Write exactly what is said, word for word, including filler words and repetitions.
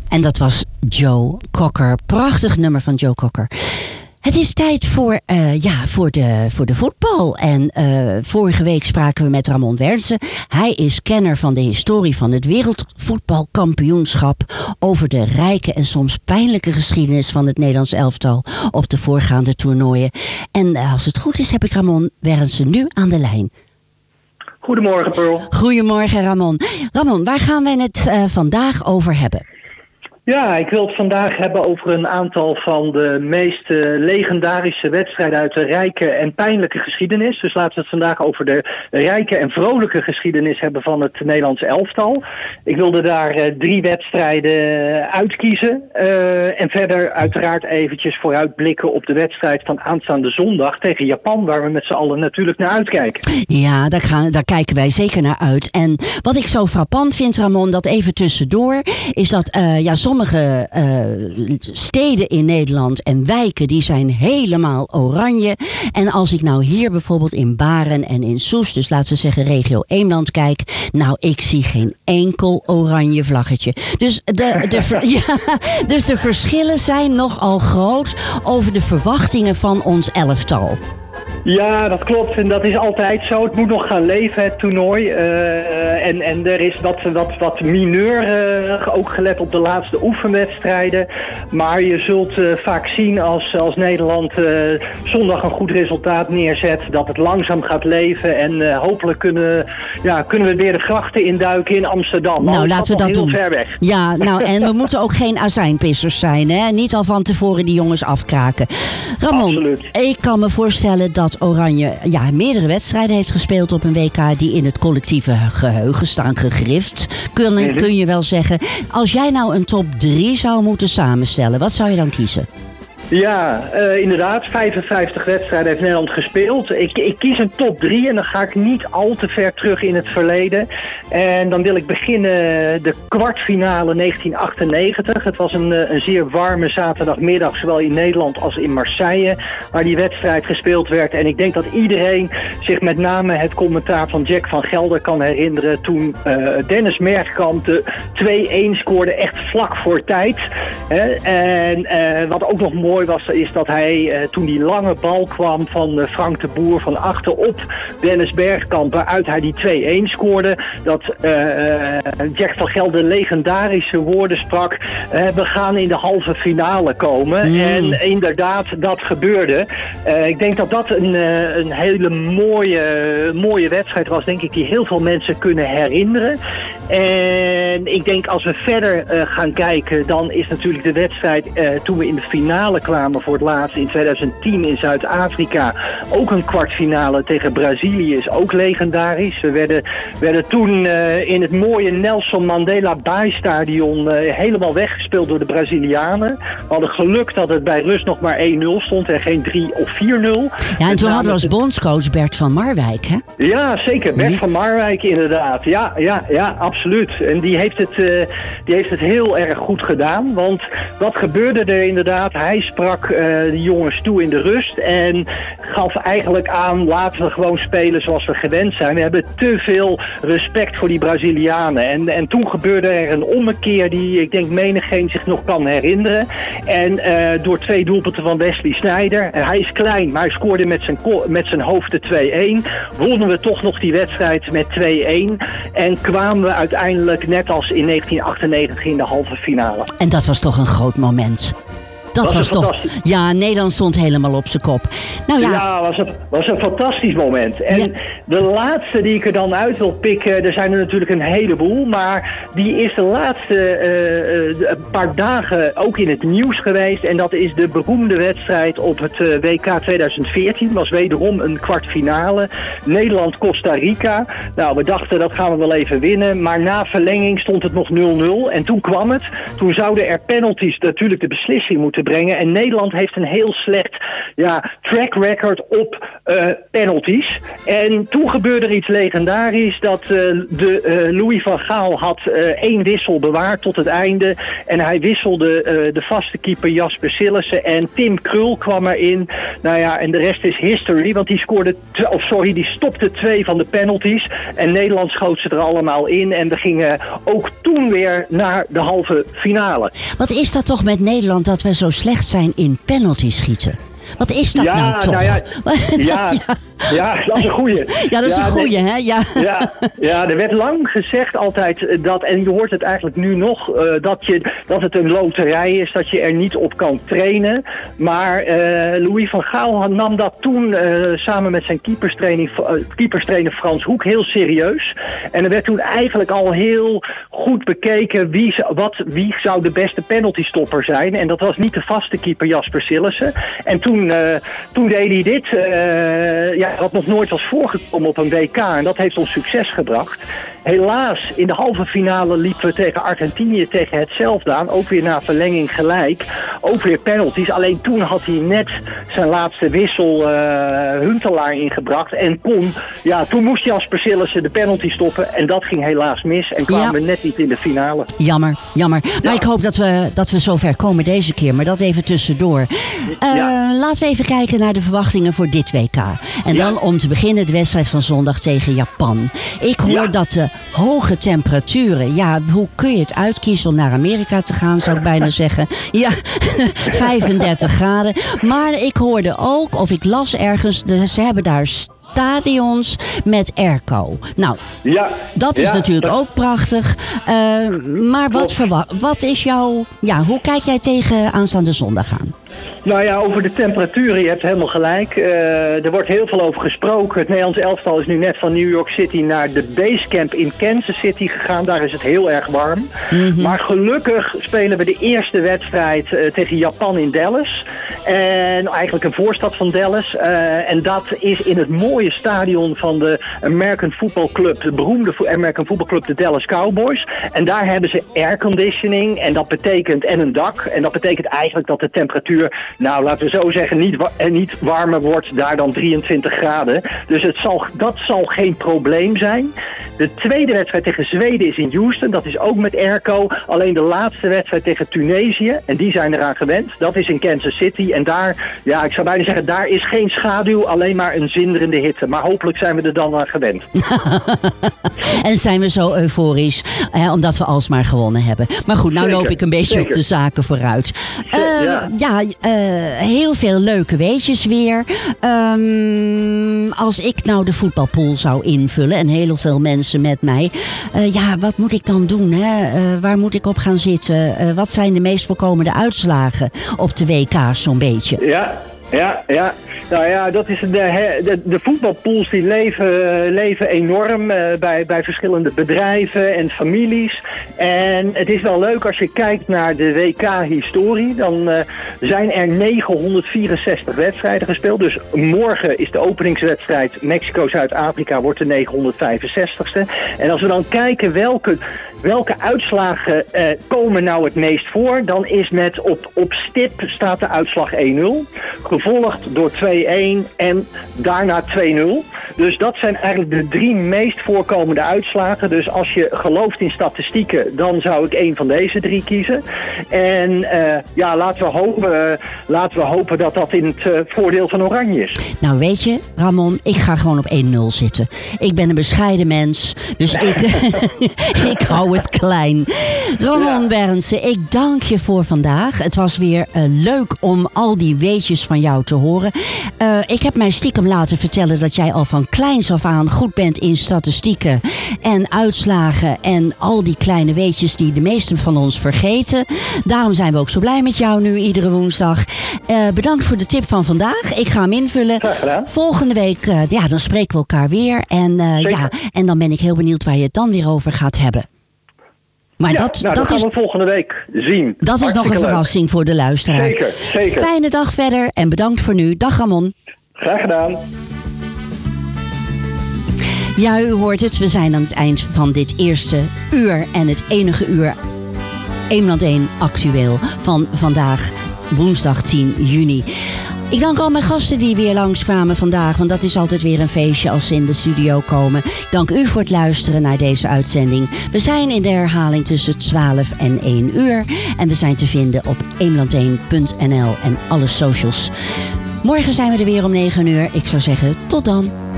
En dat was Joe Cocker. Prachtig nummer van Joe Cocker. Het is tijd voor, uh, ja, voor, de, voor de voetbal. En uh, vorige week spraken we met Ramon Wernsen. Hij is kenner van de historie van het wereldvoetbalkampioenschap, over de rijke en soms pijnlijke geschiedenis van het Nederlands elftal op de voorgaande toernooien. En uh, als het goed is, heb ik Ramon Wernsen nu aan de lijn. Goedemorgen, Pearl. Goedemorgen, Ramon. Ramon, waar gaan wij het uh, vandaag over hebben? Ja, ik wil het vandaag hebben over een aantal van de meest uh, legendarische wedstrijden uit de rijke en pijnlijke geschiedenis. Dus laten we het vandaag over de rijke en vrolijke geschiedenis hebben van het Nederlands elftal. Ik wilde daar uh, drie wedstrijden uitkiezen. Uh, en verder uiteraard eventjes vooruitblikken op de wedstrijd van aanstaande zondag tegen Japan, waar we met z'n allen natuurlijk naar uitkijken. Ja, daar, gaan, daar kijken wij zeker naar uit. En wat ik zo frappant vind, Ramon, dat even tussendoor, is dat uh, ja, sommige Sommige uh, steden in Nederland en wijken, die zijn helemaal oranje. En als ik nou hier bijvoorbeeld in Baren en in Soest, dus laten we zeggen regio Eemland, kijk, nou, ik zie geen enkel oranje vlaggetje. Dus de, de, ja, dus de verschillen zijn nogal groot over de verwachtingen van ons elftal. Ja, dat klopt. En dat is altijd zo. Het moet nog gaan leven, het toernooi. Uh, en, en er is wat, wat, wat mineur uh, ook gelet op de laatste oefenwedstrijden. Maar je zult uh, vaak zien als, als Nederland uh, zondag een goed resultaat neerzet, dat het langzaam gaat leven. En uh, hopelijk kunnen, ja, kunnen we weer de grachten induiken in Amsterdam. Nou, laten we dat doen. Ver weg. Ja, nou, en we moeten ook geen azijnpissers zijn, hè? Niet al van tevoren die jongens afkraken. Ramon, absoluut. Ik kan me voorstellen dat Oranje ja, meerdere wedstrijden heeft gespeeld op een W K die in het collectieve geheugen staan gegrift, kun, mm-hmm. kun je wel zeggen. Als jij nou een top drie zou moeten samenstellen, wat zou je dan kiezen? Ja, uh, inderdaad. vijfenvijftig wedstrijden heeft Nederland gespeeld. Ik, ik kies een top drie en dan ga ik niet al te ver terug in het verleden. En dan wil ik beginnen de kwartfinale negentien achtennegentig. Het was een, een zeer warme zaterdagmiddag, zowel in Nederland als in Marseille, waar die wedstrijd gespeeld werd. En ik denk dat iedereen zich met name het commentaar van Jack van Gelder kan herinneren toen uh, Dennis Bergkamp de twee-een scoorde, echt vlak voor tijd. Hè? En uh, wat ook nog mooi was, is dat hij uh, toen die lange bal kwam van uh, Frank de Boer van achterop Dennis Bergkamp, waaruit hij die twee-een scoorde, dat uh, Jack van Gelder legendarische woorden sprak. Uh, we gaan in de halve finale komen. Mm. En inderdaad, dat gebeurde. Uh, ik denk dat dat een, uh, een hele mooie, mooie wedstrijd was, denk ik, die heel veel mensen kunnen herinneren. En ik denk als we verder uh, gaan kijken, dan is natuurlijk de wedstrijd uh, toen we in de finale kwamen voor het laatst in tweeduizend tien in Zuid-Afrika. Ook een kwartfinale tegen Brazilië is ook legendarisch. We werden, werden toen uh, in het mooie Nelson Mandela Bay Stadion uh, helemaal weggespeeld door de Brazilianen. We hadden geluk dat het bij rust nog maar één nul stond en geen drie of vier nul. Ja, en toen hadden we als bondscoach Bert van Marwijk, hè? Ja, zeker. Bert van Marwijk inderdaad. Ja, ja, ja, absoluut. En die heeft het, uh, die heeft het heel erg goed gedaan. Want wat gebeurde er inderdaad? Hij sprak uh, de jongens toe in de rust en gaf eigenlijk aan, laten we gewoon spelen zoals we gewend zijn. We hebben te veel respect voor die Brazilianen. En, en toen gebeurde er een ommekeer die ik denk menigeen zich nog kan herinneren. En uh, door twee doelpunten van Wesley Sneijder. En hij is klein, maar hij scoorde met zijn, ko- met zijn hoofd de twee-een. Wonnen we toch nog die wedstrijd met twee-een. En kwamen we uiteindelijk net als in negentien achtennegentig in de halve finale. En dat was toch een groot moment. Dat was, was toch... Ja, Nederland stond helemaal op zijn kop. Nou ja, ja was, een, was een fantastisch moment. En ja. de laatste die ik er dan uit wil pikken, er zijn er natuurlijk een heleboel, maar die is de laatste uh, uh, een paar dagen ook in het nieuws geweest. En dat is de beroemde wedstrijd op het uh, W K tweeduizend veertien. Was wederom een kwartfinale. Nederland-Costa Rica. Nou, we dachten dat gaan we wel even winnen. Maar na verlenging stond het nog nul nul. En toen kwam het. Toen zouden er penalties natuurlijk de beslissing moeten brengen. En Nederland heeft een heel slecht ja, track record op uh, penalties. En toen gebeurde er iets legendarisch dat uh, de, uh, Louis van Gaal had uh, één wissel bewaard tot het einde. En hij wisselde uh, de vaste keeper Jasper Sillissen en Tim Krul kwam erin. Nou ja, en de rest is history, want die scoorde, t- of sorry, die stopte twee van de penalties. En Nederland schoot ze er allemaal in. En we gingen ook toen weer naar de halve finale. Wat is dat toch met Nederland dat we zo slecht zijn in penalty schieten? Wat is dat ja, nou toch? Nou ja, ja, ja. ja, dat is een goeie. Ja, dat is ja, een goeie, nee, hè? Ja. Ja, ja, er werd lang gezegd altijd dat, en je hoort het eigenlijk nu nog, uh, dat, je, dat het een loterij is, dat je er niet op kan trainen. Maar uh, Louis van Gaal nam dat toen uh, samen met zijn keeperstrainer, uh, keeperstrainer Frans Hoek heel serieus. En er werd toen eigenlijk al heel goed bekeken wie, wat, wie zou de beste penaltystopper zijn. En dat was niet de vaste keeper Jasper Sillissen. En toen, uh, toen deed hij dit, uh, ja, wat nog nooit was voorgekomen op een W K. En dat heeft ons succes gebracht. Helaas, in de halve finale liepen we tegen Argentinië tegen hetzelfde aan. Ook weer na verlenging gelijk. Ook weer penalties. Alleen toen had hij net zijn laatste wissel uh, Huntelaar ingebracht. En kon, ja, toen moest Jasper Sillissen de penalty stoppen. En dat ging helaas mis. En kwamen ja. we net niet in de finale. Jammer, jammer. Maar ja. ik hoop dat we, dat we zover komen deze keer. Maar dat even tussendoor. Uh, ja. Laten we even kijken naar de verwachtingen voor dit W K. En dan ja. om te beginnen de wedstrijd van zondag tegen Japan. Ik hoor ja. dat de hoge temperaturen, ja, hoe kun je het uitkiezen om naar Amerika te gaan, zou ik bijna zeggen. Ja, vijfendertig graden. Maar ik hoorde ook, of ik las ergens, de, ze hebben daar stadions met airco. Nou, ja, dat is ja, natuurlijk dat... ook prachtig. Uh, maar wat, verwa- wat is jouw, ja, hoe kijk jij tegen aanstaande zondag aan? Nou ja, over de temperaturen, je hebt helemaal gelijk. Uh, er wordt heel veel over gesproken. Het Nederlands elftal is nu net van New York City naar de basecamp in Kansas City gegaan. Daar is het heel erg warm. Mm-hmm. Maar gelukkig spelen we de eerste wedstrijd uh, tegen Japan in Dallas. En eigenlijk een voorstad van Dallas. Uh, en dat is in het mooie stadion van de American Football Club, de beroemde American Football Club, de Dallas Cowboys. En daar hebben ze airconditioning en dat betekent, en een dak. En dat betekent eigenlijk dat de temperatuur, nou laten we zo zeggen, niet, wa- niet warmer wordt daar dan drieëntwintig graden. Dus het zal, dat zal geen probleem zijn. De tweede wedstrijd tegen Zweden is in Houston. Dat is ook met airco. Alleen de laatste wedstrijd tegen Tunesië, en die zijn eraan gewend, dat is in Kansas City. En daar, ja, ik zou bijna zeggen, daar is geen schaduw, alleen maar een zinderende hitte. Maar hopelijk zijn we er dan aan gewend. En zijn we zo euforisch, eh, omdat we alsmaar gewonnen hebben. Maar goed, nou Zeker. loop ik een beetje Zeker. op de zaken vooruit. Uh, ja, ja uh, heel veel leuke weetjes weer. Um, als ik nou de voetbalpool zou invullen en heel veel mensen met mij. Uh, ja, wat moet ik dan doen? Hè? Uh, waar moet ik op gaan zitten? Uh, wat zijn de meest voorkomende uitslagen op de W K's zo'n beetje? Ja, ja, ja. Nou ja, dat is de, de, de voetbalpools die leven, leven enorm uh, bij, bij verschillende bedrijven en families. En het is wel leuk als je kijkt naar de W K-historie. Dan uh, zijn er negenhonderdvierenzestig wedstrijden gespeeld. Dus morgen is de openingswedstrijd Mexico-Zuid-Afrika, wordt de negenhonderdvijfenzestigste. En als we dan kijken welke... Welke uitslagen uh, komen nou het meest voor? Dan is met op, op stip staat de uitslag één nul. Gevolgd door twee-een en daarna twee nul. Dus dat zijn eigenlijk de drie meest voorkomende uitslagen. Dus als je gelooft in statistieken, dan zou ik één van deze drie kiezen. En uh, ja, laten we, hopen, uh, laten we hopen dat dat in het uh, voordeel van Oranje is. Nou weet je, Ramon, ik ga gewoon op één nul zitten. Ik ben een bescheiden mens, dus ik, ik hou het klein. Ramon ja. Berendsen, ik dank je voor vandaag. Het was weer uh, leuk om al die weetjes van jou te horen. Uh, ik heb mij stiekem laten vertellen dat jij al van kleins af aan goed bent in statistieken en uitslagen en al die kleine weetjes die de meesten van ons vergeten. Daarom zijn we ook zo blij met jou nu iedere woensdag. Uh, bedankt voor de tip van vandaag. Ik ga hem invullen. Volgende week, uh, ja, dan spreken we elkaar weer. En, uh, ja, en dan ben ik heel benieuwd waar je het dan weer over gaat hebben. Maar ja, dat, nou, dat, dat is, gaan we volgende week zien. Dat is nog een leuk. verrassing voor de luisteraar. Zeker, zeker. Fijne dag verder en bedankt voor nu. Dag Ramon. Graag gedaan. Ja, u hoort het. We zijn aan het eind van dit eerste uur en het enige uur één op één actueel van vandaag. woensdag tien juni. Ik dank al mijn gasten die weer langskwamen vandaag, want dat is altijd weer een feestje als ze in de studio komen. Ik dank u voor het luisteren naar deze uitzending. We zijn in de herhaling tussen twaalf en één uur. En we zijn te vinden op eemland één punt n l en alle socials. Morgen zijn we er weer om negen uur. Ik zou zeggen, tot dan.